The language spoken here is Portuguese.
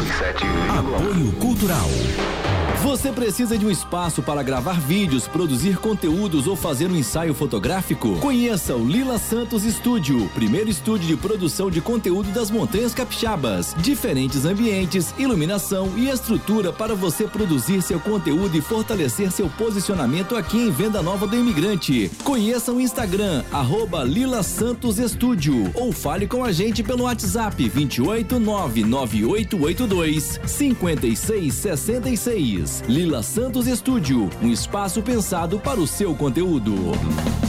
Apoio Cultural. Você precisa de um espaço para gravar vídeos, produzir conteúdos ou fazer um ensaio fotográfico? Conheça o Lila Santos Estúdio, primeiro estúdio de produção de conteúdo das Montanhas Capixabas. Diferentes ambientes, iluminação e estrutura para você produzir seu conteúdo e fortalecer seu posicionamento aqui em Venda Nova do Imigrante. Conheça o Instagram, @LilaSantosEstúdio, ou fale com a gente pelo WhatsApp 28998825666. Lila Santos Estúdio, um espaço pensado para o seu conteúdo.